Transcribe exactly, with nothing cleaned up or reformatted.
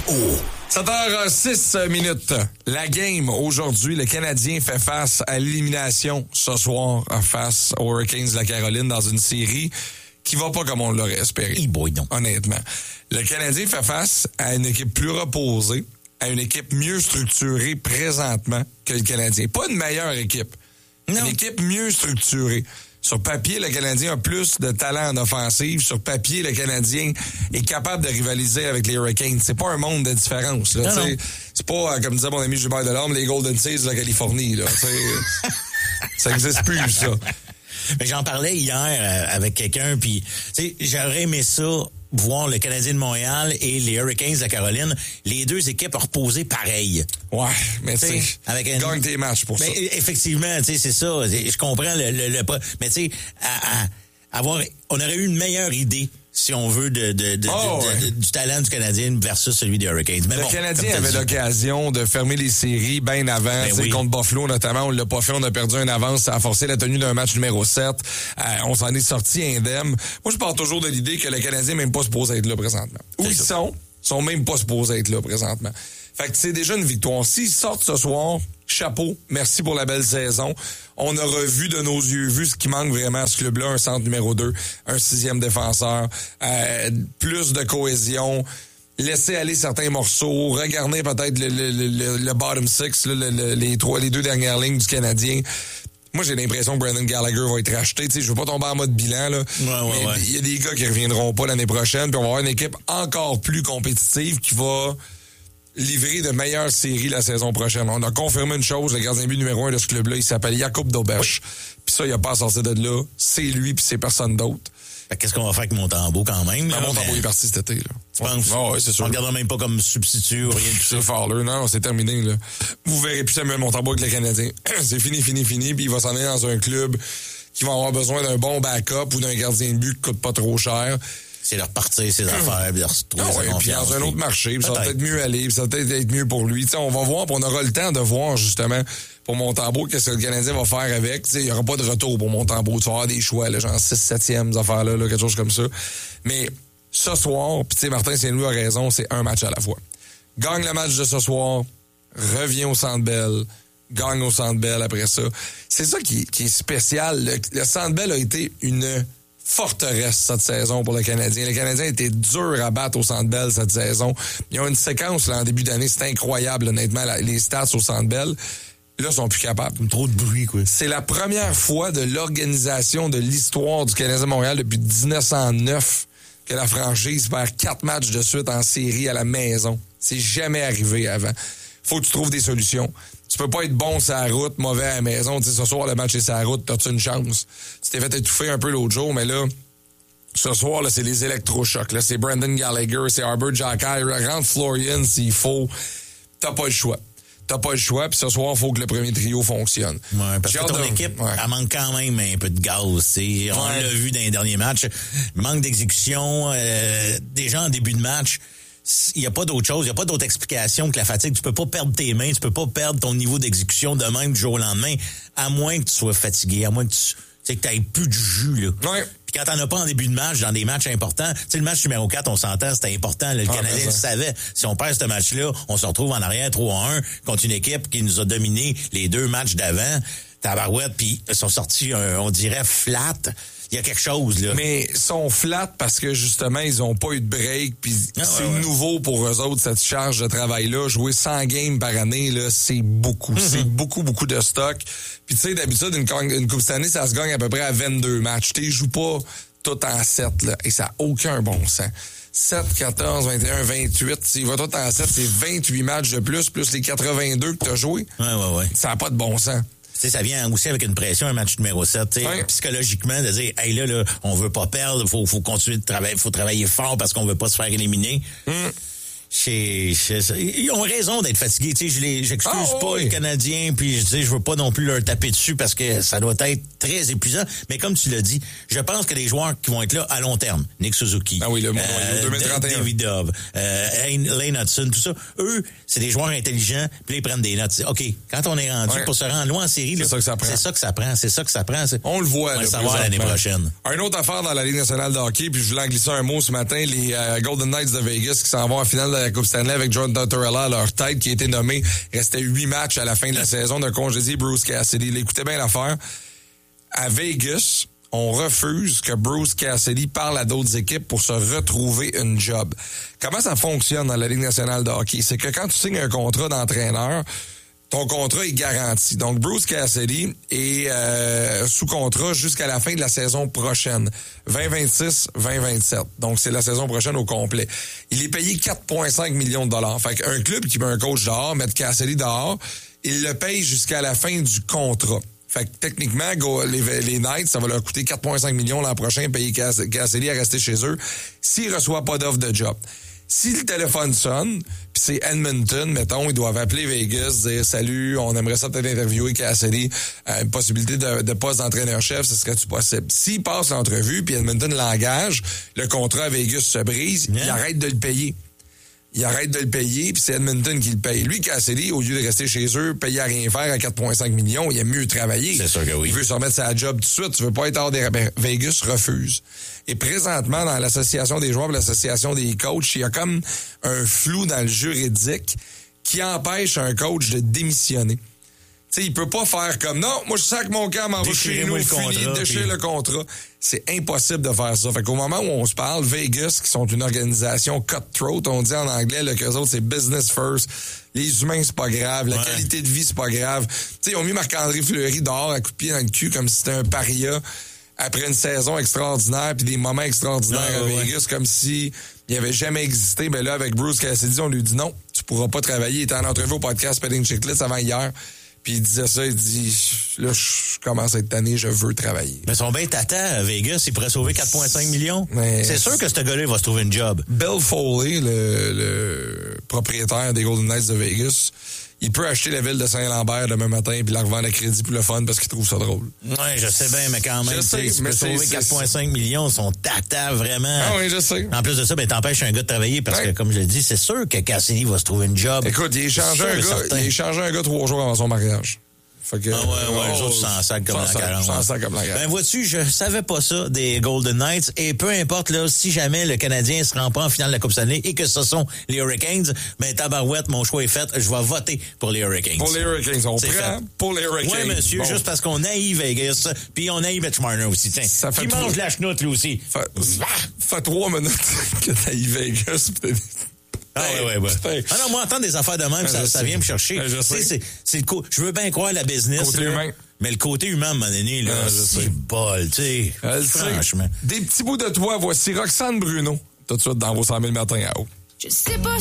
sept heures six minutes. La game aujourd'hui, le Canadien fait face à l'élimination ce soir face aux Hurricanes de la Caroline dans une série qui va pas comme on l'aurait espéré. Hey boy, non. Honnêtement. Le Canadien fait face à une équipe plus reposée, à une équipe mieux structurée présentement que le Canadien. Pas une meilleure équipe. Non. Une équipe mieux structurée. Sur papier, le Canadien a plus de talent en offensive. Sur papier, le Canadien est capable de rivaliser avec les Hurricanes. C'est pas un monde de différence. Là, non, non. C'est pas, euh, comme disait mon ami Gilbert Delorme, les Golden Seas de la Californie. Là, ça n'existe plus, ça. Mais j'en parlais hier euh, avec quelqu'un, puis j'aurais aimé ça, voir le Canadien de Montréal et les Hurricanes de la Caroline, les deux équipes reposées pareil. Ouais, mais tu sais, avec un... gagne tes matchs pour mais ça. Effectivement, tu sais, c'est ça. Je comprends le, le, le mais tu sais, à, à avoir, on aurait eu une meilleure idée, si on veut, de, de, de, oh, de, ouais. de, de du talent du Canadien versus celui des Hurricanes. Mais le bon, Canadien avait l'occasion de fermer les séries bien avant, ben oui. Contre Buffalo notamment, on l'a pas fait, on a perdu une avance, ça a forcé la tenue d'un match numéro sept. Euh, on s'en est sorti indemne. Moi, je pars toujours de l'idée que le Canadien n'est même pas supposé être là présentement. Où ils sont, sont même pas supposés être là présentement. Fait que c'est déjà une victoire. S'ils sortent ce soir, chapeau, merci pour la belle saison. On a revu de nos yeux vus ce qui manque vraiment à ce club-là, un centre numéro deux, un sixième défenseur, euh, plus de cohésion, laisser aller certains morceaux, regarder peut-être le, le, le, le bottom six, là, le, le, les trois, les deux dernières lignes du Canadien. Moi, j'ai l'impression que Brendan Gallagher va être racheté. Tu sais, je veux pas tomber en mode bilan, là. Ouais, ouais, mais il y a des gars qui reviendront pas l'année prochaine, puis on va avoir une équipe encore plus compétitive qui va livrer de meilleures séries la saison prochaine. On a confirmé une chose, le gardien but numéro un de ce club-là, il s'appelle Jakub Dobeš. Oui. Puis ça, il a pas à sortir de là. C'est lui, puis c'est personne d'autre. Qu'est-ce qu'on va faire avec Montembeault quand même? Non, Montembeault mais... est parti cet été. Là. Tu penses? Oh, ouais, c'est sûr. On ne regardera même pas comme substitut ou rien de tout ça. C'est Fowler. Non, c'est terminé. Là. Vous verrez plus Samuel Montembeault avec les Canadiens. C'est fini, fini, fini. Puis il va s'en aller dans un club qui va avoir besoin d'un bon backup ou d'un gardien de but qui coûte pas trop cher. C'est de repartir ses affaires, de retrouver ah sa ouais, confiance. Puis dans un autre marché, puis ça va peut-être peut-être mieux aller, puis ça va peut-être être mieux pour lui. T'sais, on va voir, puis on aura le temps de voir justement pour Montembeault qu'est-ce que le Canadien va faire avec. Il n'y aura pas de retour pour Montembeault. Tu vas avoir des choix, là, genre six septième affaires-là, là, quelque chose comme ça. Mais ce soir, puis tu sais, Martin Saint-Louis a raison, c'est un match à la fois. Gagne le match de ce soir, reviens au Centre Bell, gagne au Centre Bell après ça. C'est ça qui, qui est spécial. Le, le Centre Bell a été une forteresse cette saison pour le Canadien. Le Canadien était dur à battre au Centre Bell cette saison. Il y a une séquence là, en début d'année, c'est incroyable honnêtement, la, les stats au Centre Bell. Là, ils sont plus capables. Trop de bruit, quoi. C'est la première fois de l'organisation de l'histoire du Canadien de Montréal depuis dix-neuf cent neuf que la franchise perd quatre matchs de suite en série à la maison. C'est jamais arrivé avant. Faut que tu trouves des solutions. Tu peux pas être bon sur la route, mauvais à la maison. Tu sais, ce soir, le match est sur la route, t'as-tu une chance? Tu t'es fait étouffer un peu l'autre jour, mais là, ce soir, là, c'est les électrochocs. Là, c'est Brendan Gallagher, c'est Arbor Xhekaj, rentre Florian s'il faut. T'as pas le choix. T'as pas le choix, puis ce soir, il faut que le premier trio fonctionne. Ouais, parce J'ai que ton de... équipe, ouais. elle manque quand même un peu de gaz. Ouais. On l'a vu dans les derniers matchs. Manque d'exécution. Euh, déjà en début de match, il n'y a pas d'autre chose, il n'y a pas d'autre explication que la fatigue. Tu peux pas perdre tes mains, tu peux pas perdre ton niveau d'exécution de même du jour au lendemain, à moins que tu sois fatigué, à moins que tu sais que tu n'aies plus du jus. Là. Ouais. Puis quand t'en as pas en début de match, dans des matchs importants, tu sais, le match numéro quatre, on s'entend, c'était important. Là, le ah, Canadien le savait. Si on perd ce match-là, on se retrouve en arrière trois à un contre une équipe qui nous a dominé les deux matchs d'avant. Tabarouette, puis ils sont sortis, un, on dirait, flat. Il y a quelque chose, là. Mais ils sont flats parce que, justement, ils ont pas eu de break, puis ah, c'est ouais, nouveau ouais. pour eux autres, cette charge de travail-là. Jouer cent games par année, là, c'est beaucoup. Mm-hmm. C'est beaucoup, beaucoup de stock. Puis, tu sais, d'habitude, une, une Coupe Stanley, ça se gagne à peu près à vingt-deux matchs. Tu joues pas tout en sept, là, et ça n'a aucun bon sens. sept, quatorze, vingt et un, vingt-huit. S'il va tout en sept, c'est vingt-huit matchs de plus, plus les quatre-vingt-deux que tu as joués. Ouais, ouais, ouais. Ça n'a pas de bon sens. T'sais, ça vient aussi avec une pression, un match numéro sept, ouais. Psychologiquement, de dire, hey, là, là, on veut pas perdre, faut, faut continuer de travailler, faut travailler fort parce qu'on veut pas se faire éliminer. Mm. Chez, chez, ils ont raison d'être fatigués, tu sais, je les, j'excuse oh, pas oui. les Canadiens, puis je dis, je veux pas non plus leur taper dessus parce que ça doit être très épuisant. Mais comme tu l'as dit, je pense que les joueurs qui vont être là à long terme, Nick Suzuki, ah oui, le, euh, deux mille trente et un. David Dove, euh, Lane Hudson, tout ça, eux, c'est des joueurs intelligents, puis là, ils prennent des notes. OK, quand on est rendu ouais. pour se rendre loin en série, là, c'est ça que ça prend. C'est ça que ça prend, c'est ça que ça prend. C'est... On le voit. On va le savoir l'année prochaine. Un autre affaire dans la Ligue nationale de hockey, puis je voulais en glisser un mot ce matin, les euh, Golden Knights de Vegas qui s'en vont en finale de la Coupe Stanley avec John Tortorella à leur tête, qui a été nommé. Il restait huit matchs à la fin de la saison de congédier Bruce Cassidy. Il écoutait bien l'affaire. À Vegas, on refuse que Bruce Cassidy parle à d'autres équipes pour se retrouver une job. Comment ça fonctionne dans la Ligue nationale de hockey? C'est que quand tu signes un contrat d'entraîneur, ton contrat est garanti. Donc, Bruce Cassidy est euh, sous contrat jusqu'à la fin de la saison prochaine. vingt vingt-six vingt vingt-sept. Donc, c'est la saison prochaine au complet. Il est payé quatre virgule cinq millions de dollars. Fait qu'un club qui met un coach dehors, mettre Cassidy dehors, il le paye jusqu'à la fin du contrat. Fait que techniquement, les, les Knights, ça va leur coûter quatre virgule cinq millions l'an prochain, payer Cassidy à rester chez eux s'il reçoit pas d'offre de job. Si le téléphone sonne, puis c'est Edmonton, mettons, ils doivent appeler Vegas, dire « Salut, on aimerait ça peut-être interviewer Cassidy, euh, une possibilité de, de poste d'entraîneur-chef, ce serait-tu possible? » S'il passe l'entrevue, puis Edmonton l'engage, le contrat à Vegas se brise, yeah. il arrête de le payer. Il arrête de le payer, puis c'est Edmonton qui le paye. Lui, Cassidy, au lieu de rester chez eux, payer à rien faire à quatre virgule cinq millions, il aime mieux travailler. C'est sûr que oui. Il veut se remettre sa job tout de suite. Tu veux pas être hors des... Ben, Vegas refuse. Et présentement, dans l'association des joueurs et l'association des coachs, il y a comme un flou dans le juridique qui empêche un coach de démissionner. Tu sais, il peut pas faire comme, non, moi je sac mon camp, m'en va chez nous, fini, déchire puis... le contrat. C'est impossible de faire ça. Fait qu'au moment où on se parle, Vegas, qui sont une organisation cutthroat, on dit en anglais, là, qu'eux autres, c'est business first. Les humains, c'est pas grave. La ouais. qualité de vie, c'est pas grave. Tu sais, ils ont mis Marc-André Fleury dehors à coup de pied dans le cul comme si c'était un paria après une saison extraordinaire puis des moments extraordinaires ah, à Vegas, ouais. comme si il n'avait jamais existé. Ben là, avec Bruce Cassidy, on lui dit non, tu pourras pas travailler. Il était en entrevue au podcast Petting Chicklets avant hier. Puis il disait ça, il dit, là, je commence à être tanné, je veux travailler. Mais son ben tata à Vegas, il pourrait sauver quatre virgule cinq millions. Mais c'est sûr que ce gars-là, il va se trouver une job. Bill Foley, le, le propriétaire des Golden Knights de Vegas, il peut acheter la ville de Saint-Lambert demain matin puis la revendre à crédit pour le fun parce qu'il trouve ça drôle. Oui, je sais bien, mais quand même, je sais, tu mais peux sauver quatre virgule cinq millions, son tata, vraiment. Ah oui, je sais. En plus de ça, ben t'empêches un gars de travailler parce ouais. que, comme je l'ai dit, c'est sûr que Cassidy va se trouver une job. Écoute, il a échangé un gars, il a échangé un gars trois jours avant son mariage. Fait que, ah ouais, ouais, oh, les autres s'en sacent comme la quarante. Ben, vois-tu, je savais pas ça des Golden Knights, et peu importe, là, si jamais le Canadien se rend pas en finale de la Coupe Stanley et que ce sont les Hurricanes, ben, tabarouette, mon choix est fait, je vais voter pour les Hurricanes. Pour les Hurricanes, on prend fait. Pour les Hurricanes. Oui, monsieur, bon. Juste parce qu'on haït Vegas, puis on haït Mitch Marner aussi, tiens. Ça fait qui mange trop... la chenoute, lui aussi. Fait, fait trois minutes que t'as haï Vegas, peut-être. Ah ouais, ouais, ouais. Ah non, moi, entendre des affaires de même, ouais, ça, ça vient me chercher. Ouais, je, sais. C'est, c'est le co- je veux bien croire la business. Côté là, humain. Mais le côté humain, à un moment donné, là, ouais, c'est bol, tu sais. Franchement. Des petits bouts de toi, voici Roxane Bruno. Tout de suite dans vos cent mille matins à haut. Je sais pas.